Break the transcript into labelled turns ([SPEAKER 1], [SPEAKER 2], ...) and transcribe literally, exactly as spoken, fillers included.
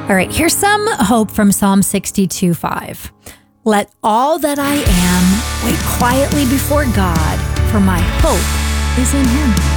[SPEAKER 1] All right, here's some hope from Psalm sixty-two five. Let all that I am wait quietly before God, for my hope is in him.